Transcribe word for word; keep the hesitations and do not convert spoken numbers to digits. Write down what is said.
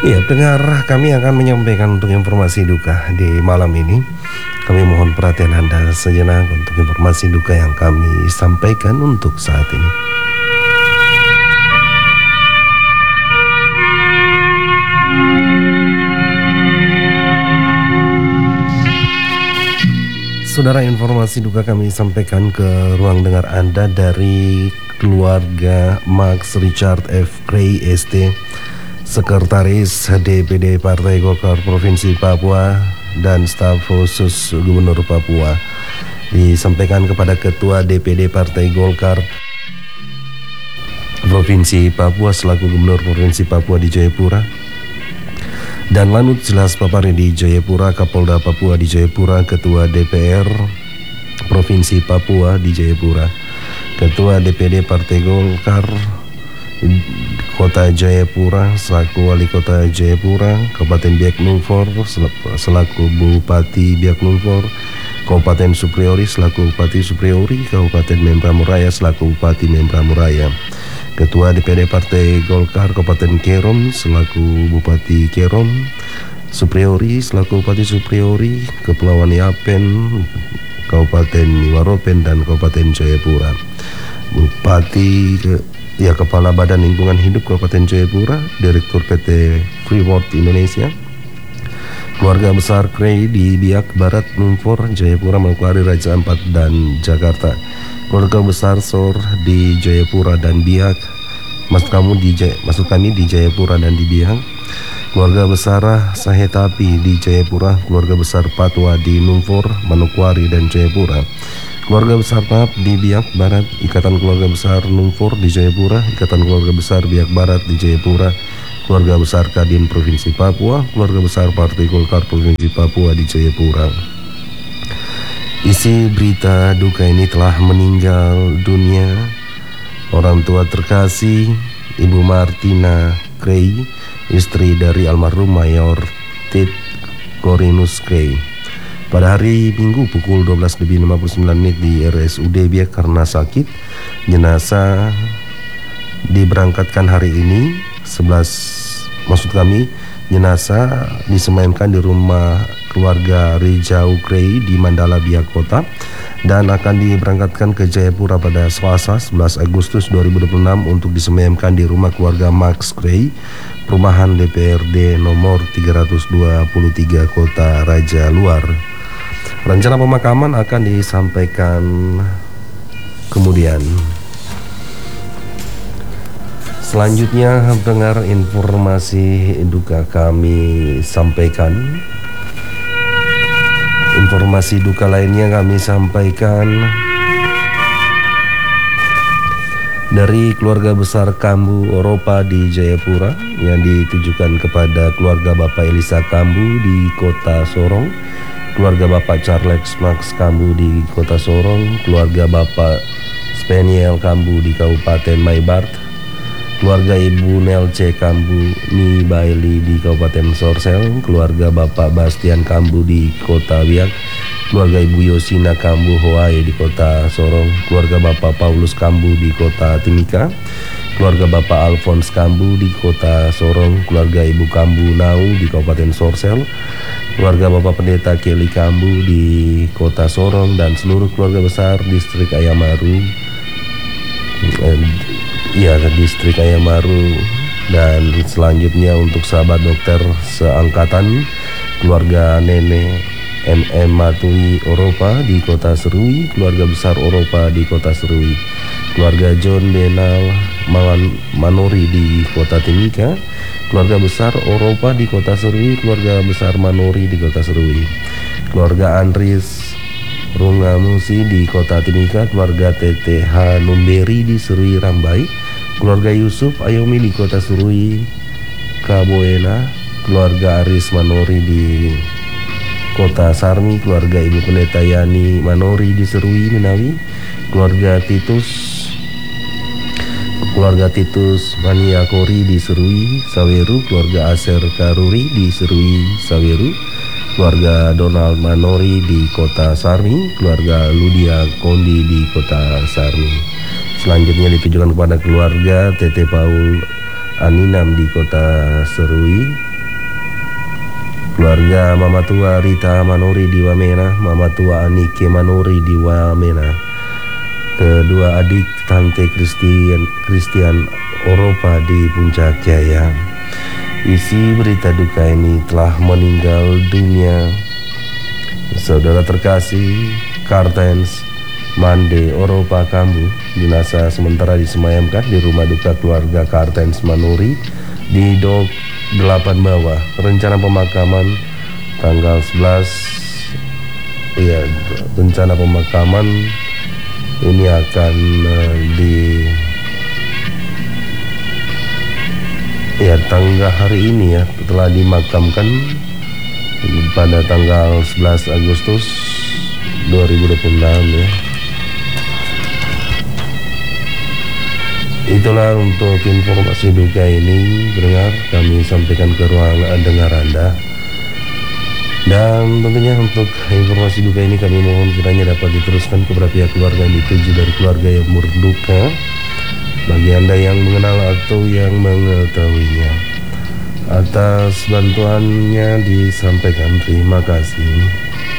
Ya, pendengar, kami akan menyampaikan untuk informasi duka di malam ini. Kami mohon perhatian Anda sejenak untuk informasi duka yang kami sampaikan untuk saat ini. Saudara, informasi duka kami sampaikan ke ruang dengar Anda dari keluarga Max Richard F. Gray S T, Sekretaris D P D Partai Golkar Provinsi Papua dan staf khusus Gubernur Papua. Disampaikan kepada Ketua D P D Partai Golkar Provinsi Papua selaku Gubernur Provinsi Papua di Jayapura, dan Lanut Jelas Papari di Jayapura, Kapolda Papua di Jayapura, Ketua D P R Provinsi Papua di Jayapura, Ketua D P D Partai Golkar Kota Jayapura selaku Wali Kota Jayapura, Kabupaten Biak Numfor selaku Bupati Biak Numfor, Kabupaten Supriori selaku Bupati Supriori, Kabupaten Membramuraya selaku Bupati Membramuraya, Ketua D P D Partai Golkar Kabupaten Kerom selaku Bupati Kerom, Supriori selaku Bupati Supriori, Kepulauan Yapen, Kabupaten Waropen dan Kabupaten Jayapura, Bupati ya Kepala Badan Lingkungan Hidup Kabupaten Jayapura, Direktur P T Freeport Indonesia, keluarga besar Gray di Biak Barat Numfor, Jayapura, Manokwari, Raja Ampat dan Jakarta, keluarga besar Sor di Jayapura dan Biak, maksud kamu di Jay, maksud kami di Jayapura dan di Biak, keluarga besar Sahetapi di Jayapura, keluarga besar Patwa di Numfor, Manokwari dan Jayapura, keluarga besar Pap di Biak Barat, Ikatan Keluarga Besar Numfor di Jayapura, Ikatan Keluarga Besar Biak Barat di Jayapura, keluarga besar Kadin Provinsi Papua, keluarga besar Partai Golkar Provinsi Papua di Jayapura. Isi berita duka ini telah meninggal dunia orang tua terkasih Ibu Martina Gray, istri dari almarhum Mayor Tit Corinus Gray, pada hari Minggu pukul dua belas lebih lima puluh sembilan menit di R S U D Biak karena sakit. Jenazah diberangkatkan hari ini sebelas, maksud kami jenazah disemayamkan di rumah keluarga Rijau Gray di Mandala Biak Kota dan akan diberangkatkan ke Jayapura pada Selasa sebelas Agustus dua ribu dua puluh enam untuk disemayamkan di rumah keluarga Max Gray, perumahan D P R D nomor tiga ratus dua puluh tiga Kota Raja Luar. Rencana pemakaman akan disampaikan kemudian. Selanjutnya, dengar informasi duka kami sampaikan. Informasi duka lainnya kami sampaikan dari keluarga besar Kambu Oropa di Jayapura yang ditujukan kepada keluarga Bapak Elisa Kambu di Kota Sorong, keluarga Bapak Charles Max Kambu di Kota Sorong, keluarga Bapak Spaniel Kambu di Kabupaten Maibart, keluarga Ibu Nelce Kambu Ni Baili di Kabupaten Sorsel, keluarga Bapak Bastian Kambu di Kota Biak, keluarga Ibu Yosina Kambu Hoai di Kota Sorong, keluarga Bapak Paulus Kambu di Kota Timika, keluarga Bapak Alphonse Kambu di Kota Sorong, keluarga Ibu Kambu Nau di Kabupaten Sorsel, keluarga Bapak Pendeta Kelly Kambu di Kota Sorong, dan seluruh keluarga besar distrik Ayamaru, eh, ya distrik Ayamaru. Dan selanjutnya untuk sahabat dokter seangkatan, keluarga Nenek M M Matui Oropa di Kota Serui, keluarga besar Oropa di Kota Serui, keluarga John Benal Man Manori di Kota Timika, keluarga besar Oropa di Kota Serui, keluarga besar Manori di Kota Serui, keluarga Andris Rungamusi di Kota Timika, keluarga T T H Numberi di Serui Rambai, keluarga Yusuf Ayomi di Kota Serui Kaboena, keluarga Aris Manori di Kota Sarmi, keluarga Ibu Pendeta Yani Manori di Serui Menawi, keluarga Titus keluarga Titus Maniakori di Serui Saweru, keluarga Aser Karuri di Serui Saweru, keluarga Donald Manori di Kota Sarmi, keluarga Ludia Kondi di Kota Sarmi. Selanjutnya ditujukan kepada keluarga Tete Paul Aninam di Kota Serui, keluarga Mama Tua Rita Manuri di Wamena, Mama Tua Anike Manuri di Wamena, kedua adik Tante Christian Christian Oropa di Puncak Jaya. Isi berita duka ini telah meninggal dunia saudara terkasih Kartens Mande Oropa Kambu. Jenazah sementara disemayamkan di rumah duka keluarga Kartens Manuri di Dok delapan Bawah. Rencana pemakaman tanggal sebelas, ya, rencana pemakaman ini akan uh, di ya tanggal hari ini ya, telah dimakamkan pada tanggal sebelas Agustus dua ribu dua puluh enam ya. Itulah untuk informasi duka ini, pendengar, kami sampaikan ke ruang dengar Anda. Dan tentunya untuk informasi duka ini kami mohon kiranya dapat diteruskan kepada pihak keluarga yang dituju dari keluarga yang berduka. Bagi Anda yang mengenal atau yang mengetahuinya, atas bantuannya disampaikan terima kasih.